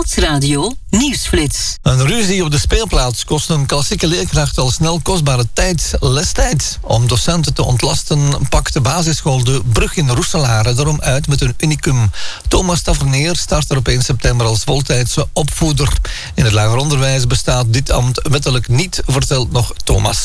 Stadsradio Nieuwsflits. Een ruzie op de speelplaats kost een klassieke leerkracht al snel kostbare lestijd. Om docenten te ontlasten pakt de basisschool De Brug in Roeselaar daarom uit met een unicum. Thomas Tavernier start er op 1 september als voltijdse opvoeder. In het lager onderwijs bestaat dit ambt wettelijk niet, vertelt nog Thomas.